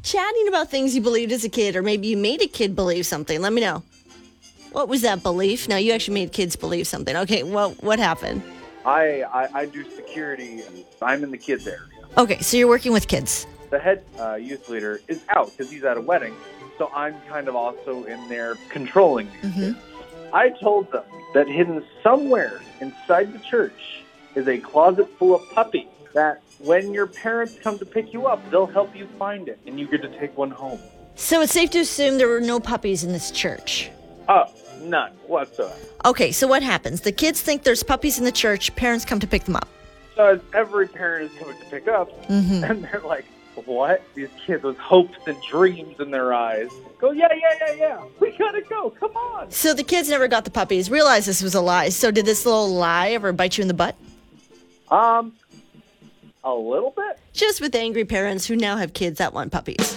chatting about things you believed as a kid, or maybe you made a kid believe something. Let me know. What was that belief? No, you actually made kids believe something. Okay, well, what happened? I do security. I'm in the kids area. Okay, so you're working with kids. The head youth leader is out because he's at a wedding, so I'm kind of also in there controlling these kids. I told them that hidden somewhere inside the church is a closet full of puppies that when your parents come to pick you up, they'll help you find it, and you get to take one home. So it's safe to assume there were no puppies in this church. Oh, none whatsoever. Okay, so what happens? The kids think there's puppies in the church. Parents come to pick them up. So as every parent is coming to pick up, and they're like, what? These kids with hopes and dreams in their eyes go, yeah. We gotta go. Come on. So the kids never got the puppies, realized this was a lie. So did this little lie ever bite you in the butt? A little bit. Just with angry parents who now have kids that want puppies.